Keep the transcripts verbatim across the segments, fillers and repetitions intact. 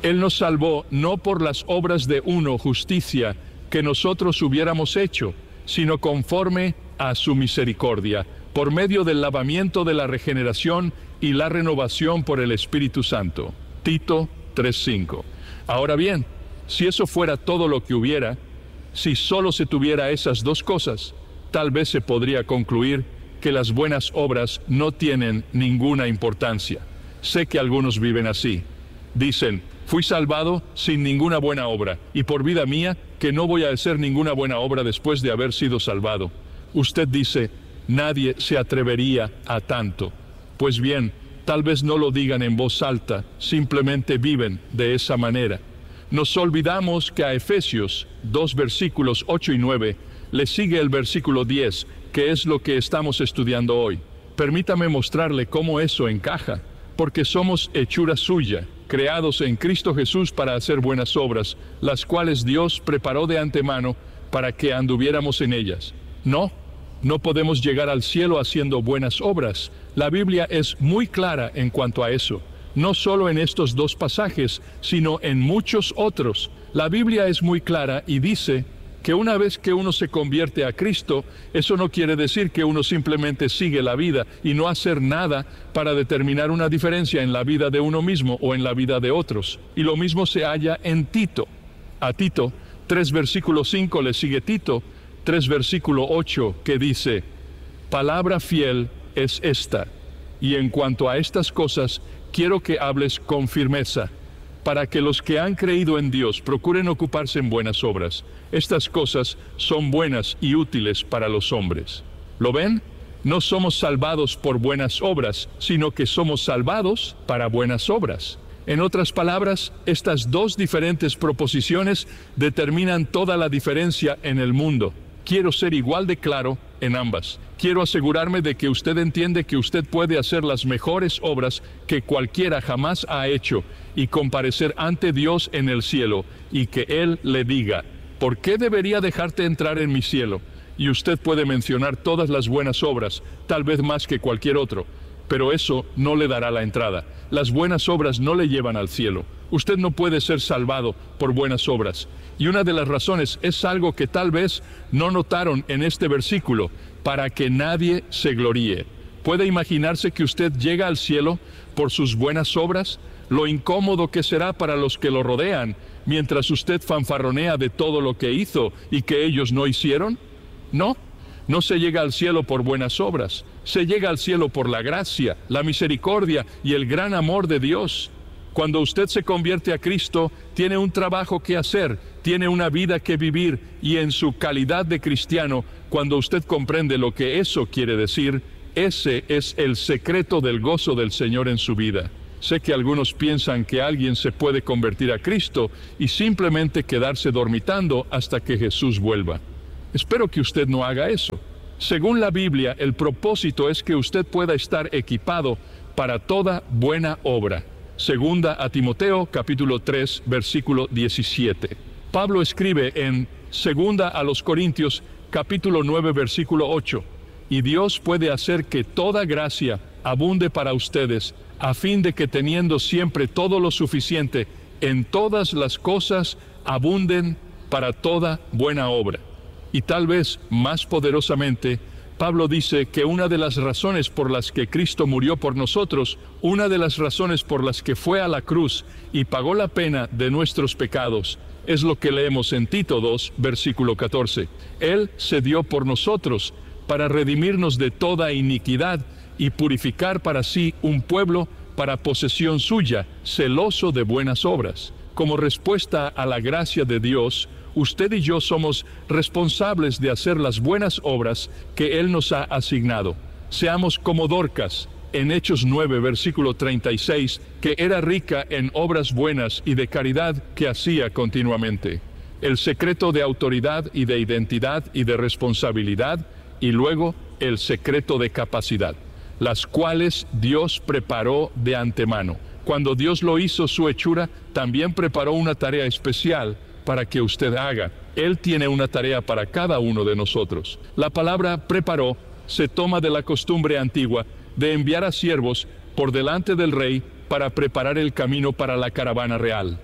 Él nos salvó no por las obras de uno, justicia, que nosotros hubiéramos hecho, sino conforme a su misericordia, por medio del lavamiento de la regeneración y la renovación por el Espíritu Santo. Tito tres cinco. Ahora bien, si eso fuera todo lo que hubiera, si solo se tuviera esas dos cosas, tal vez se podría concluir que las buenas obras no tienen ninguna importancia. Sé que algunos viven así. Dicen, fui salvado sin ninguna buena obra, y por vida mía que no voy a hacer ninguna buena obra después de haber sido salvado. Usted dice, nadie se atrevería a tanto. Pues bien, tal vez no lo digan en voz alta, simplemente viven de esa manera. Nos olvidamos que a Efesios dos versículos ocho y nueve le sigue el versículo diez, que es lo que estamos estudiando hoy. Permítame mostrarle cómo eso encaja, porque somos hechura suya, creados en Cristo Jesús para hacer buenas obras, las cuales Dios preparó de antemano para que anduviéramos en ellas. No, no podemos llegar al cielo haciendo buenas obras. La Biblia es muy clara en cuanto a eso. No solo en estos dos pasajes, sino en muchos otros. La Biblia es muy clara y dice que una vez que uno se convierte a Cristo, eso no quiere decir que uno simplemente sigue la vida y no hacer nada para determinar una diferencia en la vida de uno mismo o en la vida de otros. Y lo mismo se halla en Tito. A Tito, tres versículo cinco le sigue Tito, tres versículo ocho, que dice, palabra fiel es esta, y en cuanto a estas cosas, quiero que hables con firmeza, para que los que han creído en Dios procuren ocuparse en buenas obras. Estas cosas son buenas y útiles para los hombres. ¿Lo ven? No somos salvados por buenas obras, sino que somos salvados para buenas obras. En otras palabras, estas dos diferentes proposiciones determinan toda la diferencia en el mundo. Quiero ser igual de claro en ambas. Quiero asegurarme de que usted entiende que usted puede hacer las mejores obras que cualquiera jamás ha hecho y comparecer ante Dios en el cielo y que Él le diga, ¿por qué debería dejarte entrar en mi cielo? Y usted puede mencionar todas las buenas obras, tal vez más que cualquier otro, pero eso no le dará la entrada. Las buenas obras no le llevan al cielo. Usted no puede ser salvado por buenas obras. Y una de las razones es algo que tal vez no notaron en este versículo, para que nadie se gloríe. ¿Puede imaginarse que usted llega al cielo por sus buenas obras? Lo incómodo que será para los que lo rodean, mientras usted fanfarronea de todo lo que hizo y que ellos no hicieron. No, no se llega al cielo por buenas obras. Se llega al cielo por la gracia, la misericordia y el gran amor de Dios. Cuando usted se convierte a Cristo, tiene un trabajo que hacer, tiene una vida que vivir, y en su calidad de cristiano, cuando usted comprende lo que eso quiere decir, ese es el secreto del gozo del Señor en su vida. Sé que algunos piensan que alguien se puede convertir a Cristo y simplemente quedarse dormitando hasta que Jesús vuelva. Espero que usted no haga eso. Según la Biblia, el propósito es que usted pueda estar equipado para toda buena obra. Segunda a Timoteo, capítulo tres, versículo diecisiete. Pablo escribe en Segunda a los Corintios, capítulo nueve, versículo ocho. Y Dios puede hacer que toda gracia abunde para ustedes, a fin de que teniendo siempre todo lo suficiente, en todas las cosas abunden para toda buena obra. Y tal vez más poderosamente, Pablo dice que una de las razones por las que Cristo murió por nosotros, una de las razones por las que fue a la cruz y pagó la pena de nuestros pecados, es lo que leemos en Tito dos, versículo catorce. Él se dio por nosotros para redimirnos de toda iniquidad y purificar para sí un pueblo para posesión suya, celoso de buenas obras. Como respuesta a la gracia de Dios, usted y yo somos responsables de hacer las buenas obras que Él nos ha asignado. Seamos como Dorcas, en Hechos nueve, versículo treinta y seis, que era rica en obras buenas y de caridad que hacía continuamente. El secreto de autoridad y de identidad y de responsabilidad, y luego el secreto de capacidad, las cuales Dios preparó de antemano. Cuando Dios lo hizo su hechura, también preparó una tarea especial para que usted haga. Él tiene una tarea para cada uno de nosotros. La palabra preparó se toma de la costumbre antigua de enviar a siervos por delante del rey para preparar el camino para la caravana real.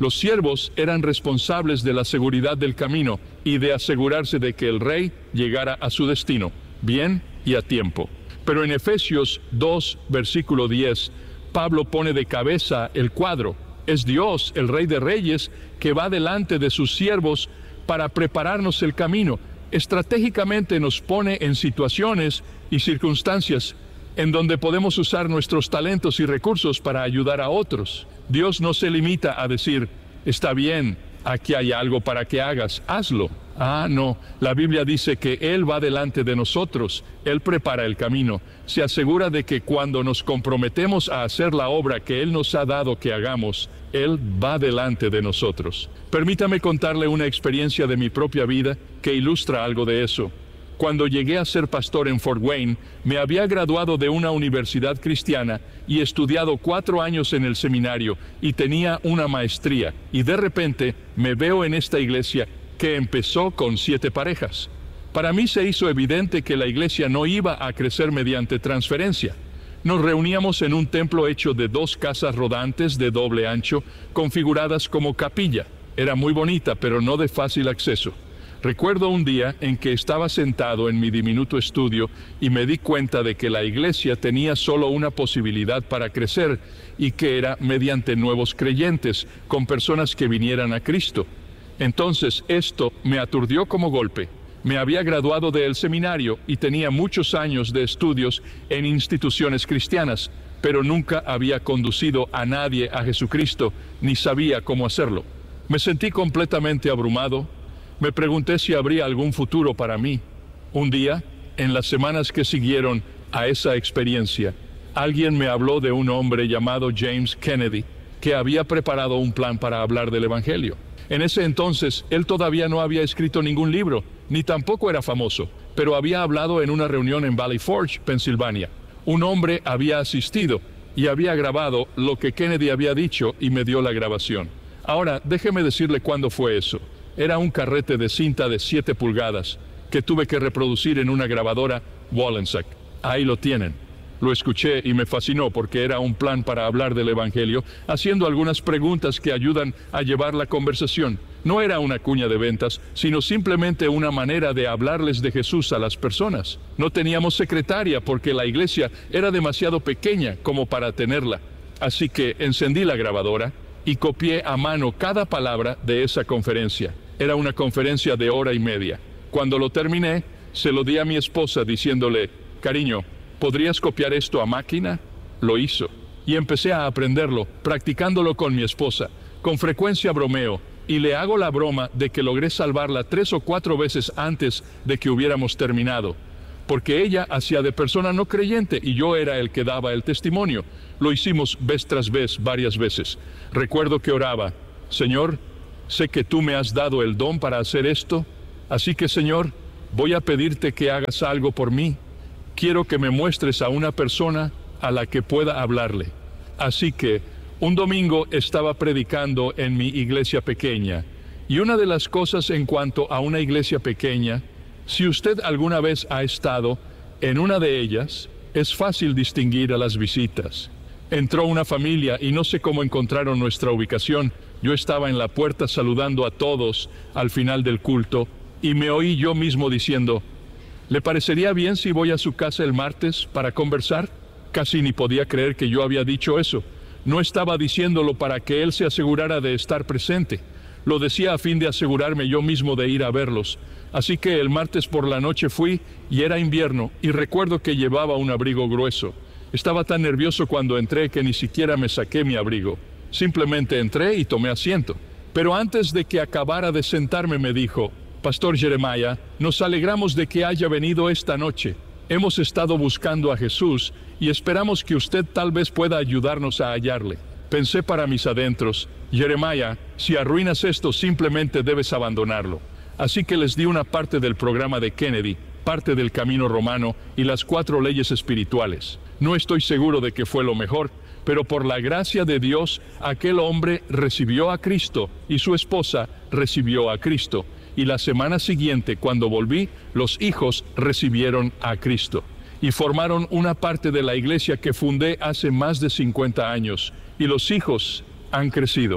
Los siervos eran responsables de la seguridad del camino y de asegurarse de que el rey llegara a su destino, bien y a tiempo. Pero en Efesios dos, versículo diez, Pablo pone de cabeza el cuadro. Es Dios, el Rey de Reyes, que va delante de sus siervos para prepararnos el camino. Estratégicamente nos pone en situaciones y circunstancias en donde podemos usar nuestros talentos y recursos para ayudar a otros. Dios no se limita a decir, está bien, aquí hay algo para que hagas, hazlo. Ah, no, la Biblia dice que Él va delante de nosotros, Él prepara el camino, se asegura de que cuando nos comprometemos a hacer la obra que Él nos ha dado que hagamos, Él va delante de nosotros. Permítame contarle una experiencia de mi propia vida que ilustra algo de eso. Cuando llegué a ser pastor en Fort Wayne, me había graduado de una universidad cristiana y estudiado cuatro años en el seminario y tenía una maestría. Y de repente me veo en esta iglesia que empezó con siete parejas. Para mí se hizo evidente que la iglesia no iba a crecer mediante transferencia. Nos reuníamos en un templo hecho de dos casas rodantes de doble ancho, configuradas como capilla. Era muy bonita, pero no de fácil acceso. Recuerdo un día en que estaba sentado en mi diminuto estudio y me di cuenta de que la iglesia tenía solo una posibilidad para crecer y que era mediante nuevos creyentes, con personas que vinieran a Cristo. Entonces esto me aturdió como golpe. Me había graduado del seminario y tenía muchos años de estudios en instituciones cristianas, pero nunca había conducido a nadie a Jesucristo, ni sabía cómo hacerlo. Me sentí completamente abrumado. Me pregunté si habría algún futuro para mí. Un día, en las semanas que siguieron a esa experiencia, alguien me habló de un hombre llamado James Kennedy, que había preparado un plan para hablar del Evangelio. En ese entonces, él todavía no había escrito ningún libro, ni tampoco era famoso, pero había hablado en una reunión en Valley Forge, Pensilvania. Un hombre había asistido y había grabado lo que Kennedy había dicho y me dio la grabación. Ahora, déjeme decirle cuándo fue eso. Era un carrete de cinta de siete pulgadas que tuve que reproducir en una grabadora Wallensack. Ahí lo tienen. Lo escuché y me fascinó porque era un plan para hablar del Evangelio, haciendo algunas preguntas que ayudan a llevar la conversación. No era una cuña de ventas, sino simplemente una manera de hablarles de Jesús a las personas. No teníamos secretaria porque la iglesia era demasiado pequeña como para tenerla. Así que encendí la grabadora y copié a mano cada palabra de esa conferencia. Era una conferencia de hora y media. Cuando lo terminé, se lo di a mi esposa diciéndole, cariño, ¿podrías copiar esto a máquina? Lo hizo. Y empecé a aprenderlo, practicándolo con mi esposa. Con frecuencia bromeo, y le hago la broma de que logré salvarla tres o cuatro veces antes de que hubiéramos terminado. Porque ella hacía de persona no creyente y yo era el que daba el testimonio. Lo hicimos vez tras vez, varias veces. Recuerdo que oraba, Señor, sé que tú me has dado el don para hacer esto, así que, Señor, voy a pedirte que hagas algo por mí. Quiero que me muestres a una persona a la que pueda hablarle. Así que, un domingo estaba predicando en mi iglesia pequeña, y una de las cosas en cuanto a una iglesia pequeña, si usted alguna vez ha estado en una de ellas, es fácil distinguir a las visitas. Entró una familia y no sé cómo encontraron nuestra ubicación. Yo estaba en la puerta saludando a todos al final del culto y me oí yo mismo diciendo, ¿le parecería bien si voy a su casa el martes para conversar? Casi ni podía creer que yo había dicho eso. No estaba diciéndolo para que él se asegurara de estar presente. Lo decía a fin de asegurarme yo mismo de ir a verlos. Así que el martes por la noche fui y era invierno y recuerdo que llevaba un abrigo grueso. Estaba tan nervioso cuando entré que ni siquiera me saqué mi abrigo. Simplemente entré y tomé asiento. Pero antes de que acabara de sentarme me dijo, Pastor Jeremiah, nos alegramos de que haya venido esta noche. Hemos estado buscando a Jesús y esperamos que usted tal vez pueda ayudarnos a hallarle. Pensé para mis adentros, Jeremiah, si arruinas esto simplemente debes abandonarlo. Así que les di una parte del programa de Kennedy, parte del camino romano y las cuatro leyes espirituales. No estoy seguro de que fue lo mejor, pero por la gracia de Dios, aquel hombre recibió a Cristo y su esposa recibió a Cristo. Y la semana siguiente, cuando volví, los hijos recibieron a Cristo. Y formaron una parte de la iglesia que fundé hace más de cincuenta años. Y los hijos han crecido.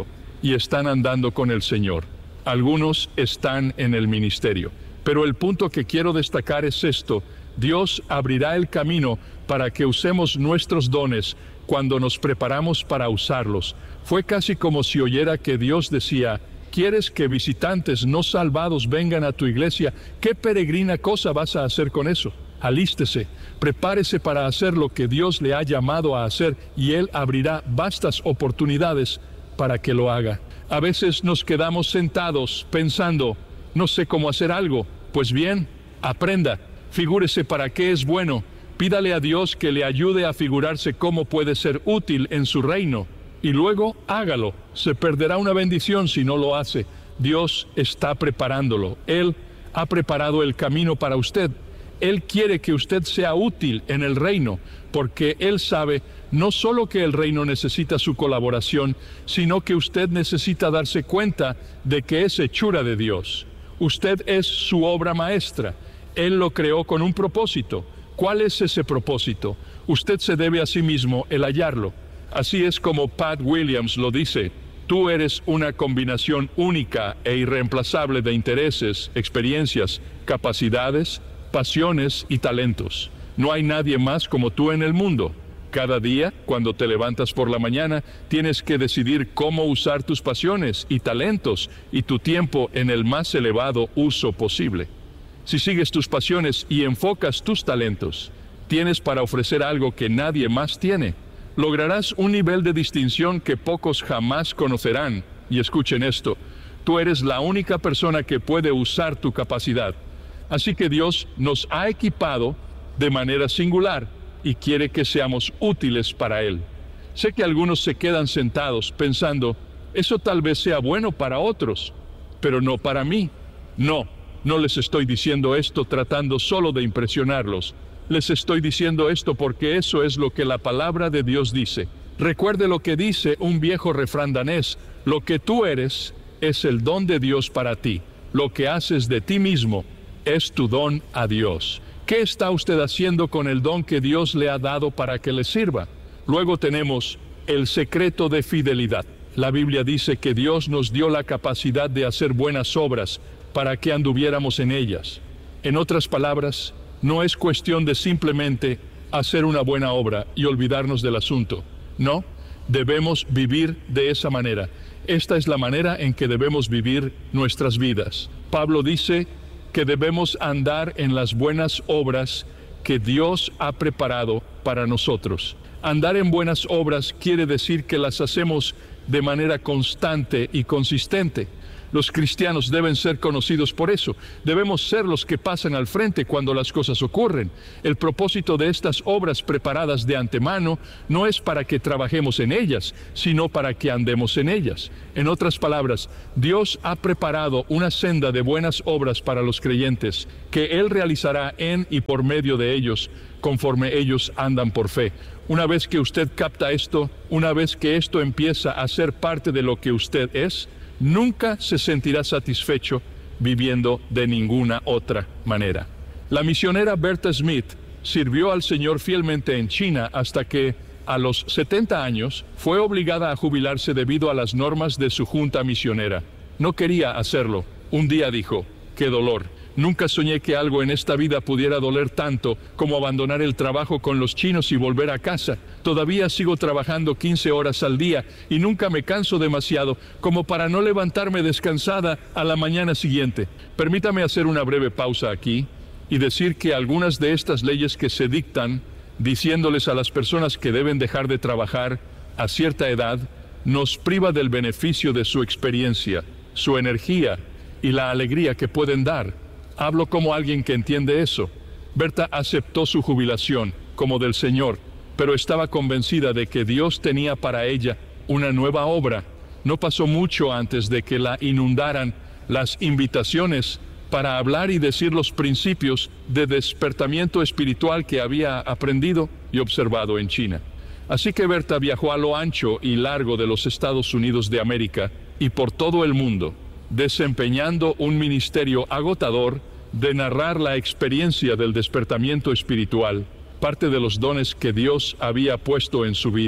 y están andando con el Señor. Algunos están en el ministerio. Pero el punto que quiero destacar es esto: Dios abrirá el camino para que usemos nuestros dones cuando nos preparamos para usarlos. Fue casi como si oyera que Dios decía: ¿quieres que visitantes no salvados vengan a tu iglesia? ¿Qué peregrina cosa vas a hacer con eso? Alístese, prepárese para hacer lo que Dios le ha llamado a hacer, y Él abrirá vastas oportunidades para que lo haga. A veces nos quedamos sentados pensando: no sé cómo hacer algo. Pues bien, aprenda, figúrese para qué es bueno, pídale a Dios que le ayude a figurarse cómo puede ser útil en su reino, y luego hágalo. Se perderá una bendición si no lo hace. Dios está preparándolo. Él ha preparado el camino para usted. Él quiere que usted sea útil en el reino, porque Él sabe no solo que el reino necesita su colaboración, sino que usted necesita darse cuenta de que es hechura de Dios. Usted es su obra maestra. Él lo creó con un propósito. ¿Cuál es ese propósito? Usted se debe a sí mismo el hallarlo. Así es como Pat Williams lo dice: tú eres una combinación única e irreemplazable de intereses, experiencias, capacidades, pasiones y talentos. No hay nadie más como tú en el mundo. Cada día, cuando te levantas por la mañana, tienes que decidir cómo usar tus pasiones y talentos y tu tiempo en el más elevado uso posible. Si sigues tus pasiones y enfocas tus talentos, tienes para ofrecer algo que nadie más tiene. Lograrás un nivel de distinción que pocos jamás conocerán. Y escuchen esto: tú eres la única persona que puede usar tu capacidad. Así que Dios nos ha equipado de manera singular y quiere que seamos útiles para Él. Sé que algunos se quedan sentados pensando: eso tal vez sea bueno para otros, pero no para mí. No, no les estoy diciendo esto tratando solo de impresionarlos. Les estoy diciendo esto porque eso es lo que la palabra de Dios dice. Recuerde lo que dice un viejo refrán danés: lo que tú eres es el don de Dios para ti. Lo que haces de ti mismo es tu don a Dios. ¿Qué está usted haciendo con el don que Dios le ha dado para que le sirva? Luego tenemos el secreto de fidelidad. La Biblia dice que Dios nos dio la capacidad de hacer buenas obras para que anduviéramos en ellas. En otras palabras, no es cuestión de simplemente hacer una buena obra y olvidarnos del asunto. No, debemos vivir de esa manera. Esta es la manera en que debemos vivir nuestras vidas. Pablo dice que debemos andar en las buenas obras que Dios ha preparado para nosotros. Andar en buenas obras quiere decir que las hacemos de manera constante y consistente. Los cristianos deben ser conocidos por eso. Debemos ser los que pasan al frente cuando las cosas ocurren. El propósito de estas obras preparadas de antemano no es para que trabajemos en ellas, sino para que andemos en ellas. En otras palabras, Dios ha preparado una senda de buenas obras para los creyentes, que Él realizará en y por medio de ellos, conforme ellos andan por fe. Una vez que usted capta esto, una vez que esto empieza a ser parte de lo que usted es, nunca se sentirá satisfecho viviendo de ninguna otra manera. La misionera Bertha Smith sirvió al Señor fielmente en China hasta que, a los setenta años, fue obligada a jubilarse debido a las normas de su junta misionera. No quería hacerlo. Un día dijo: ¡qué dolor! Nunca soñé que algo en esta vida pudiera doler tanto como abandonar el trabajo con los chinos y volver a casa. Todavía sigo trabajando quince horas al día y nunca me canso demasiado como para no levantarme descansada a la mañana siguiente. Permítame hacer una breve pausa aquí y decir que algunas de estas leyes que se dictan, diciéndoles a las personas que deben dejar de trabajar a cierta edad, nos priva del beneficio de su experiencia, su energía y la alegría que pueden dar. Hablo como alguien que entiende eso. Bertha aceptó su jubilación como del Señor, pero estaba convencida de que Dios tenía para ella una nueva obra. No pasó mucho antes de que la inundaran las invitaciones para hablar y decir los principios de despertamiento espiritual que había aprendido y observado en China. Así que Bertha viajó a lo ancho y largo de los Estados Unidos de América y por todo el mundo, desempeñando un ministerio agotador de narrar la experiencia del despertamiento espiritual, parte de los dones que Dios había puesto en su vida.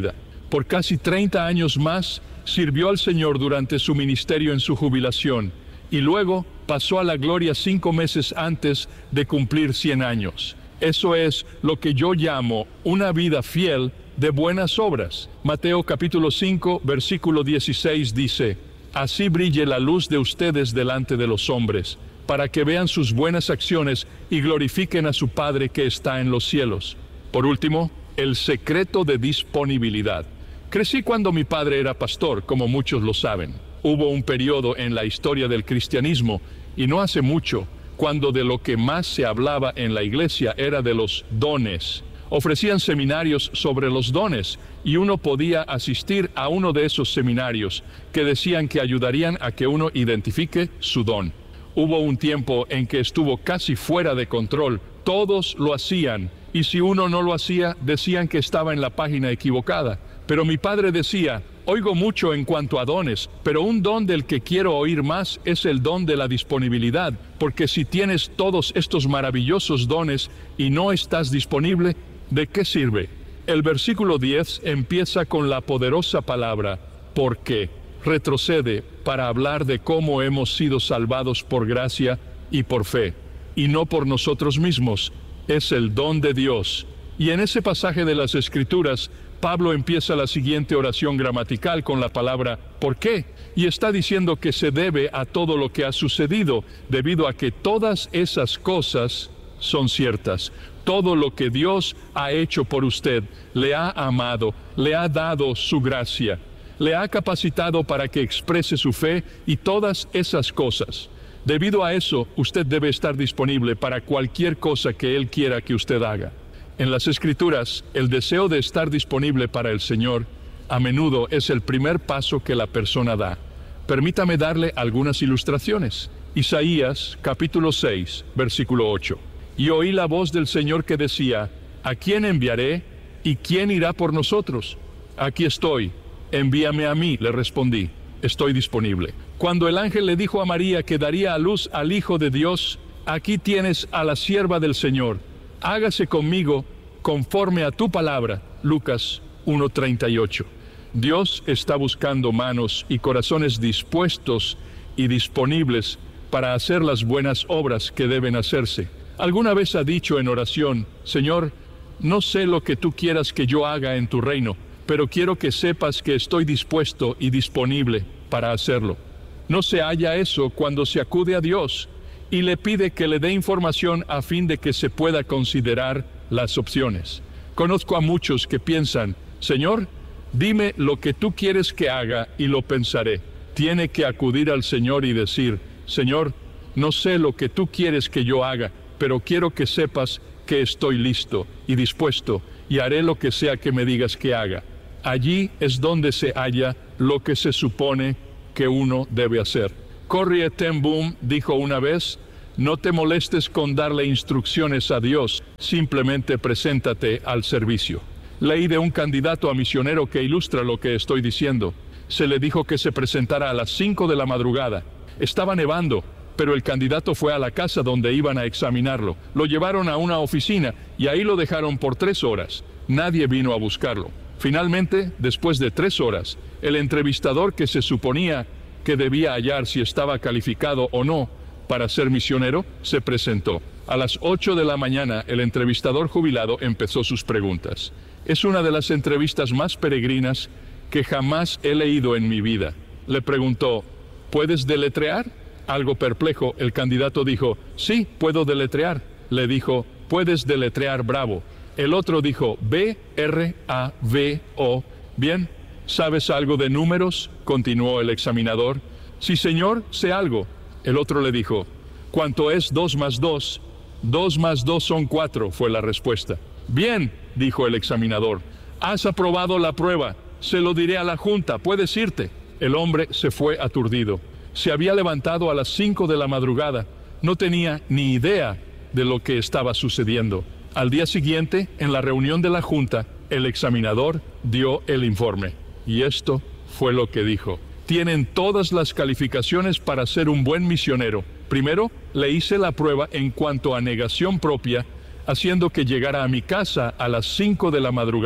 Por casi treinta años más, sirvió al Señor durante su ministerio en su jubilación, y luego pasó a la gloria cinco meses antes de cumplir cien años. Eso es lo que yo llamo una vida fiel de buenas obras. Mateo capítulo cinco, versículo dieciséis dice: Así brille la luz de ustedes delante de los hombres, para que vean sus buenas acciones y glorifiquen a su Padre que está en los cielos. Por último, el secreto de disponibilidad. Crecí cuando mi padre era pastor, como muchos lo saben. Hubo un periodo en la historia del cristianismo, y no hace mucho, cuando de lo que más se hablaba en la iglesia era de los dones. Ofrecían seminarios sobre los dones, y uno podía asistir a uno de esos seminarios que decían que ayudarían a que uno identifique su don. Hubo un tiempo en que estuvo casi fuera de control. Todos lo hacían, y si uno no lo hacía, decían que estaba en la página equivocada. Pero mi padre decía: oigo mucho en cuanto a dones, pero un don del que quiero oír más es el don de la disponibilidad, porque si tienes todos estos maravillosos dones y no estás disponible, ¿de qué sirve? El versículo diez empieza con la poderosa palabra ¿por qué? Retrocede para hablar de cómo hemos sido salvados por gracia y por fe, y no por nosotros mismos. Es el don de Dios. Y en ese pasaje de las Escrituras, Pablo empieza la siguiente oración gramatical con la palabra ¿por qué? Y está diciendo que se debe a todo lo que ha sucedido, debido a que todas esas cosas son ciertas. Todo lo que Dios ha hecho por usted, le ha amado, le ha dado su gracia, le ha capacitado para que exprese su fe y todas esas cosas. Debido a eso, usted debe estar disponible para cualquier cosa que Él quiera que usted haga. En las Escrituras, el deseo de estar disponible para el Señor a menudo es el primer paso que la persona da. Permítame darle algunas ilustraciones. Isaías, capítulo seis, versículo ocho. Y oí la voz del Señor que decía: ¿a quién enviaré? ¿Y quién irá por nosotros? Aquí estoy, envíame a mí, le respondí. Estoy disponible. Cuando el ángel le dijo a María que daría a luz al Hijo de Dios: aquí tienes a la sierva del Señor, hágase conmigo conforme a tu palabra. Lucas uno treinta y ocho. Dios está buscando manos y corazones dispuestos y disponibles para hacer las buenas obras que deben hacerse. ¿Alguna vez ha dicho en oración: Señor, no sé lo que tú quieras que yo haga en tu reino, pero quiero que sepas que estoy dispuesto y disponible para hacerlo? No se halla eso cuando se acude a Dios y le pide que le dé información a fin de que se pueda considerar las opciones. Conozco a muchos que piensan: Señor, dime lo que tú quieres que haga y lo pensaré. Tiene que acudir al Señor y decir: Señor, no sé lo que tú quieres que yo haga, pero quiero que sepas que estoy listo y dispuesto y haré lo que sea que me digas que haga. Allí es donde se halla lo que se supone que uno debe hacer. Corrie ten Boom dijo una vez: no te molestes con darle instrucciones a Dios, simplemente preséntate al servicio. Leí de un candidato a misionero que ilustra lo que estoy diciendo. Se le dijo que se presentara a las cinco de la madrugada. Estaba nevando, pero el candidato fue a la casa donde iban a examinarlo. Lo llevaron a una oficina y ahí lo dejaron por tres horas. Nadie vino a buscarlo. Finalmente, después de tres horas, el entrevistador que se suponía que debía hallar si estaba calificado o no para ser misionero, se presentó. A las ocho de la mañana, el entrevistador jubilado empezó sus preguntas. Es una de las entrevistas más peregrinas que jamás he leído en mi vida. Le preguntó: ¿puedes deletrear? Algo perplejo, el candidato dijo: sí, puedo deletrear. Le dijo: ¿puedes deletrear Bravo? El otro dijo: B R A V O. Bien, ¿sabes algo de números?, continuó el examinador. Sí, señor, sé algo. El otro le dijo: ¿cuánto es dos más dos? Dos más dos son cuatro, fue la respuesta. Bien, dijo el examinador, has aprobado la prueba. Se lo diré a la junta, puedes irte. El hombre se fue aturdido. Se había levantado a las cinco de la madrugada. No tenía ni idea de lo que estaba sucediendo. Al día siguiente, en la reunión de la junta, el examinador dio el informe. Y esto fue lo que dijo: tienen todas las calificaciones para ser un buen misionero. Primero, le hice la prueba en cuanto a negación propia, haciendo que llegara a mi casa a las cinco de la madrugada.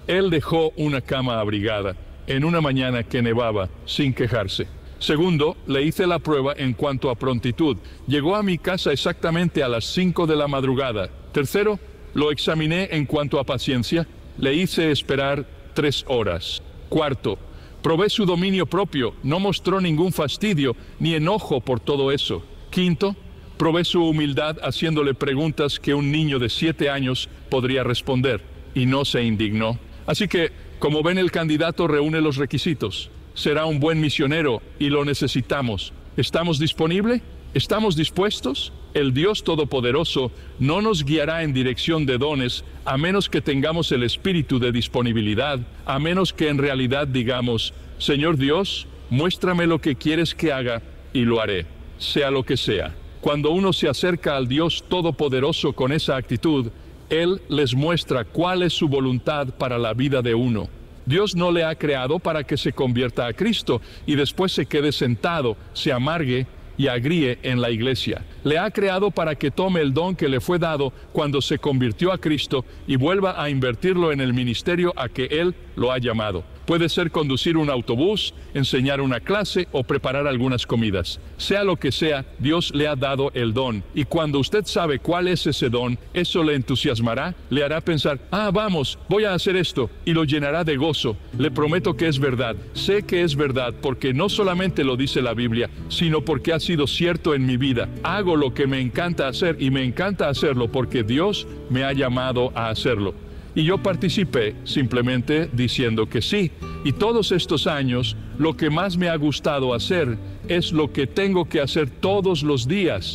Él dejó una cama abrigada en una mañana que nevaba sin quejarse. Segundo, le hice la prueba en cuanto a prontitud. Llegó a mi casa exactamente a las cinco de la madrugada. Tercero, lo examiné en cuanto a paciencia. Le hice esperar tres horas. Cuarto, probé su dominio propio. No mostró ningún fastidio ni enojo por todo eso. Quinto, probé su humildad haciéndole preguntas que un niño de siete años podría responder, y no se indignó. Así que, como ven, el candidato reúne los requisitos. Será un buen misionero y lo necesitamos. ¿Estamos disponibles? ¿Estamos dispuestos? El Dios Todopoderoso no nos guiará en dirección de dones a menos que tengamos el espíritu de disponibilidad, a menos que en realidad digamos, Señor Dios, muéstrame lo que quieres que haga y lo haré, sea lo que sea. Cuando uno se acerca al Dios Todopoderoso con esa actitud, Él les muestra cuál es su voluntad para la vida de uno. Dios no le ha creado para que se convierta a Cristo y después se quede sentado, se amargue y agríe en la iglesia. Le ha creado para que tome el don que le fue dado cuando se convirtió a Cristo y vuelva a invertirlo en el ministerio a que Él lo ha llamado. Puede ser conducir un autobús, enseñar una clase o preparar algunas comidas. Sea lo que sea, Dios le ha dado el don. Y cuando usted sabe cuál es ese don, eso le entusiasmará, le hará pensar, ah, vamos, voy a hacer esto, y lo llenará de gozo. Le prometo que es verdad. Sé que es verdad porque no solamente lo dice la Biblia, sino porque ha sido cierto en mi vida. Hago lo que me encanta hacer y me encanta hacerlo porque Dios me ha llamado a hacerlo. Y yo participé simplemente diciendo que sí. Y todos estos años, lo que más me ha gustado hacer es lo que tengo que hacer todos los días.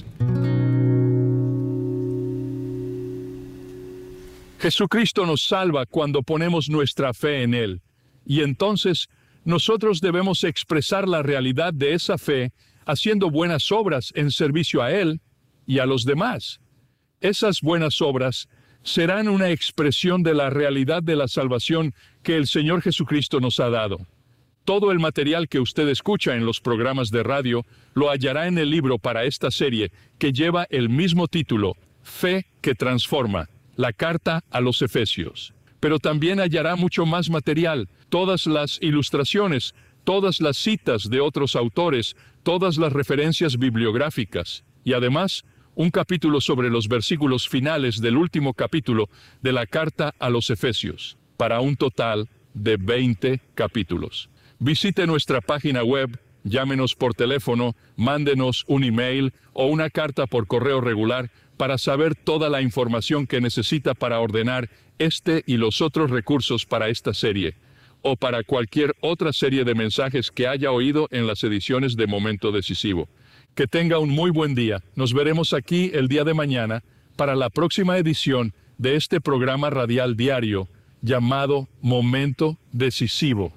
Jesucristo nos salva cuando ponemos nuestra fe en Él. Y entonces, nosotros debemos expresar la realidad de esa fe haciendo buenas obras en servicio a Él y a los demás. Esas buenas obras serán una expresión de la realidad de la salvación que el Señor Jesucristo nos ha dado. Todo el material que usted escucha en los programas de radio lo hallará en el libro para esta serie que lleva el mismo título, Fe que Transforma, la carta a los Efesios. Pero también hallará mucho más material, todas las ilustraciones, todas las citas de otros autores, todas las referencias bibliográficas y además un capítulo sobre los versículos finales del último capítulo de la carta a los Efesios, para un total de veinte capítulos. Visite nuestra página web, llámenos por teléfono, mándenos un email o una carta por correo regular para saber toda la información que necesita para ordenar este y los otros recursos para esta serie, o para cualquier otra serie de mensajes que haya oído en las ediciones de Momento Decisivo. Que tenga un muy buen día. Nos veremos aquí el día de mañana para la próxima edición de este programa radial diario llamado Momento Decisivo.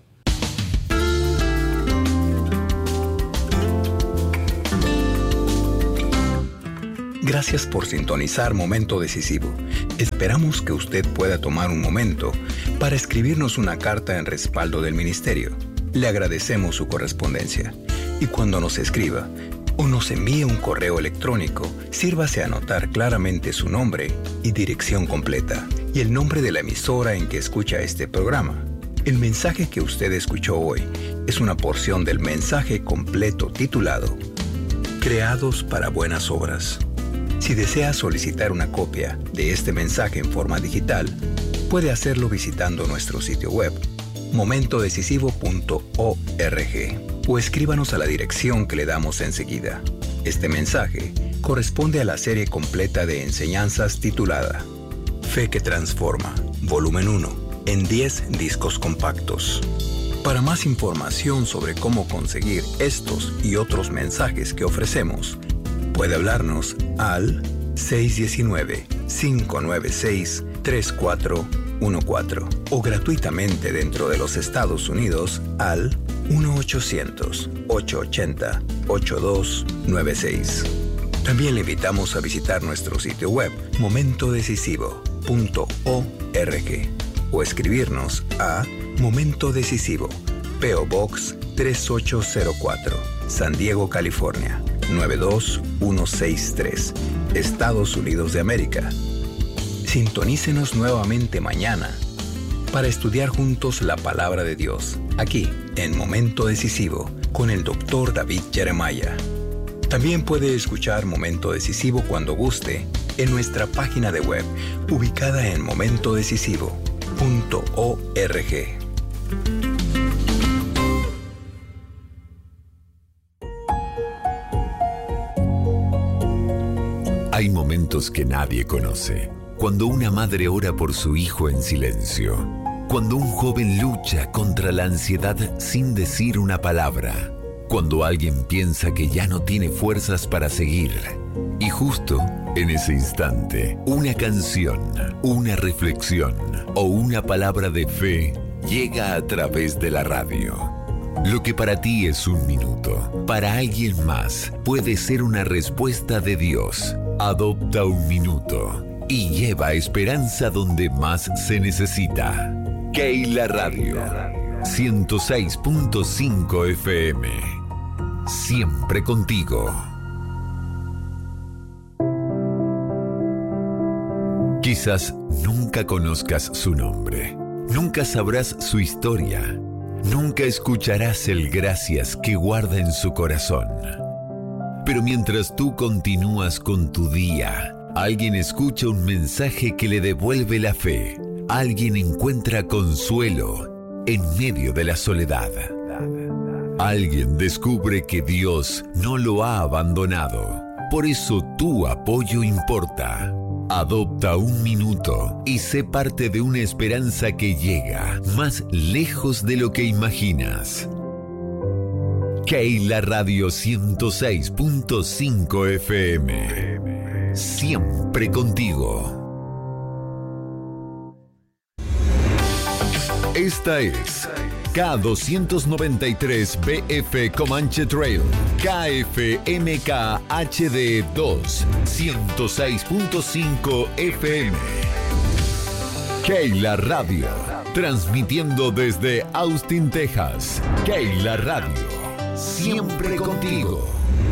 Gracias por sintonizar Momento Decisivo. Esperamos que usted pueda tomar un momento para escribirnos una carta en respaldo del ministerio. Le agradecemos su correspondencia. Y cuando nos escriba o nos envíe un correo electrónico, sírvase a anotar claramente su nombre y dirección completa y el nombre de la emisora en que escucha este programa. El mensaje que usted escuchó hoy es una porción del mensaje completo titulado Creados para Buenas Obras. Si desea solicitar una copia de este mensaje en forma digital, puede hacerlo visitando nuestro sitio web, momento decisivo punto org, o escríbanos a la dirección que le damos enseguida. Este mensaje corresponde a la serie completa de enseñanzas titulada Fe que Transforma, volumen uno, en diez discos compactos. Para más información sobre cómo conseguir estos y otros mensajes que ofrecemos, puede hablarnos al seis uno nueve, cinco nueve seis, tres cuatro uno cuatro o gratuitamente dentro de los Estados Unidos al uno ochocientos, ochocientos ochenta, ochenta y dos noventa y seis. También le invitamos a visitar nuestro sitio web momento decisivo punto org o escribirnos a Momento Decisivo, P O Box tres ocho cero cuatro, San Diego, California nueve dos uno seis tres, Estados Unidos de América. Sintonícenos nuevamente mañana para estudiar juntos la palabra de Dios, aquí en Momento Decisivo, con el doctor David Jeremiah. También puede escuchar Momento Decisivo cuando guste en nuestra página de web, ubicada en momento decisivo punto org. Hay momentos que nadie conoce. Cuando una madre ora por su hijo en silencio. Cuando un joven lucha contra la ansiedad sin decir una palabra. Cuando alguien piensa que ya no tiene fuerzas para seguir. Y justo en ese instante, una canción, una reflexión o una palabra de fe llega a través de la radio. Lo que para ti es un minuto, para alguien más puede ser una respuesta de Dios. Adopta un minuto y lleva esperanza donde más se necesita. Keila Radio, ciento seis punto cinco F M. Siempre contigo. Quizás nunca conozcas su nombre, nunca sabrás su historia, nunca escucharás el gracias que guarda en su corazón. Pero mientras tú continúas con tu día, alguien escucha un mensaje que le devuelve la fe. Alguien encuentra consuelo en medio de la soledad. Alguien descubre que Dios no lo ha abandonado. Por eso tu apoyo importa. Adopta un minuto y sé parte de una esperanza que llega más lejos de lo que imaginas. Keila Radio ciento seis punto cinco F M. Siempre contigo. Esta es K doscientos noventa y tres B F Comanche Trail, K F M K H D dos, ciento seis punto cinco F M. Keila Radio, transmitiendo desde Austin, Texas. Keila Radio. Siempre contigo.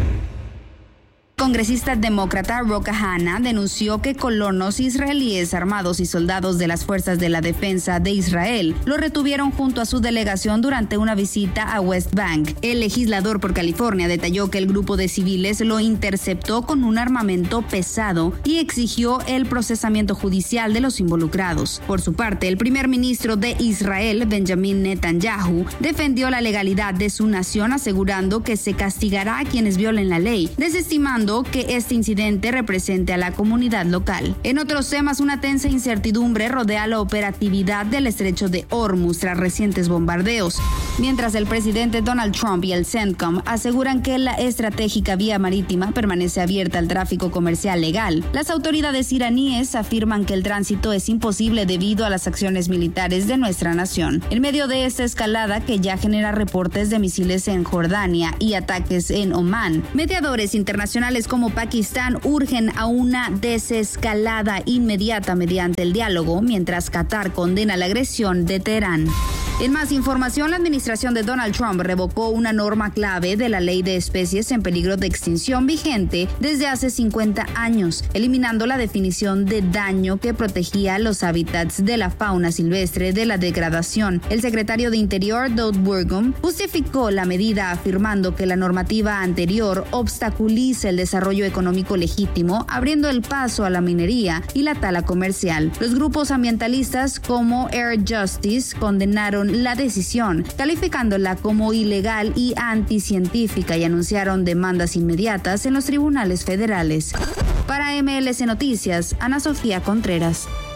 Congresista demócrata Roca Hanna denunció que colonos israelíes armados y soldados de las fuerzas de la defensa de Israel lo retuvieron junto a su delegación durante una visita a West Bank. El legislador por California detalló que el grupo de civiles lo interceptó con un armamento pesado y exigió el procesamiento judicial de los involucrados. Por su parte, el primer ministro de Israel, Benjamin Netanyahu, defendió la legalidad de su nación, asegurando que se castigará a quienes violen la ley, desestimando que este incidente represente a la comunidad local. En otros temas, una tensa incertidumbre rodea la operatividad del estrecho de Hormuz tras recientes bombardeos. Mientras el presidente Donald Trump y el CENTCOM aseguran que la estratégica vía marítima permanece abierta al tráfico comercial legal, las autoridades iraníes afirman que el tránsito es imposible debido a las acciones militares de nuestra nación. En medio de esta escalada, que ya genera reportes de misiles en Jordania y ataques en Omán, mediadores internacionales como Pakistán urgen a una desescalada inmediata mediante el diálogo, mientras Qatar condena la agresión de Teherán. En más información, la administración de Donald Trump revocó una norma clave de la Ley de Especies en Peligro de Extinción vigente desde hace cincuenta años, eliminando la definición de daño que protegía los hábitats de la fauna silvestre de la degradación. El secretario de Interior, Doug Burgum, justificó la medida afirmando que la normativa anterior obstaculiza el desarrollo económico legítimo, abriendo el paso a la minería y la tala comercial. Los grupos ambientalistas como Air Justice condenaron la decisión, calificándola como ilegal y anticientífica, y anunciaron demandas inmediatas en los tribunales federales. Para M L C Noticias, Ana Sofía Contreras.